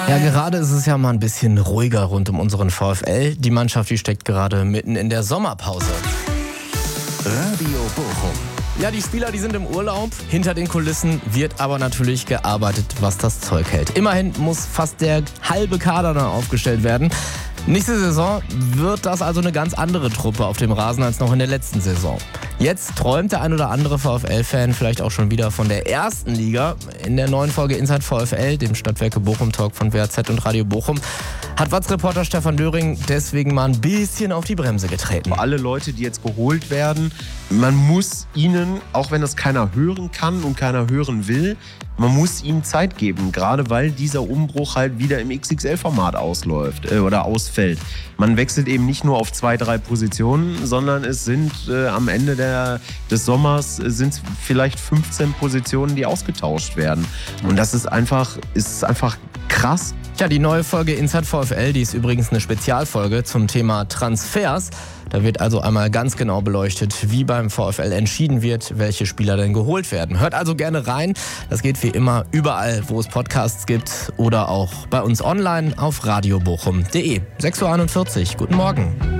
Ja, gerade ist es ja mal ein bisschen ruhiger rund um unseren VfL. Die Mannschaft, die steckt gerade mitten in der Sommerpause. Radio Bochum. Ja, die Spieler, die sind im Urlaub. Hinter den Kulissen wird aber natürlich gearbeitet, was das Zeug hält. Immerhin muss fast der halbe Kader dann aufgestellt werden. Nächste Saison wird das also eine ganz andere Truppe auf dem Rasen als noch in der letzten Saison. Jetzt träumt der ein oder andere VfL-Fan vielleicht auch schon wieder von der ersten Liga. In der neuen Folge Inside VfL, dem Stadtwerke Bochum-Talk von WAZ und Radio Bochum, hat WAZ-Reporter Stefan Döring deswegen mal ein bisschen auf die Bremse getreten. Alle Leute, die jetzt geholt werden, man muss ihnen, auch wenn das keiner hören kann und keiner hören will, man muss ihnen Zeit geben, gerade weil dieser Umbruch halt wieder im XXL-Format ausläuft oder ausfällt. Man wechselt eben nicht nur auf 2, 3 Positionen, sondern es sind am Ende des Sommers sind vielleicht 15 Positionen, die ausgetauscht werden. Und das ist einfach krass. Ja, die neue Folge Inside VfL, die ist übrigens eine Spezialfolge zum Thema Transfers. Da wird also einmal ganz genau beleuchtet, wie beim VfL entschieden wird, welche Spieler denn geholt werden. Hört also gerne rein. Das geht wie immer überall, wo es Podcasts gibt oder auch bei uns online auf radiobochum.de. 6:41 Uhr. Guten Morgen.